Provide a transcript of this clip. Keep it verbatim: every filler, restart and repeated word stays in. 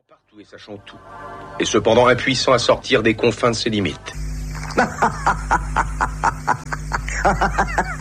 Partout et sachant tout, et cependant impuissant à sortir des confins de ses limites.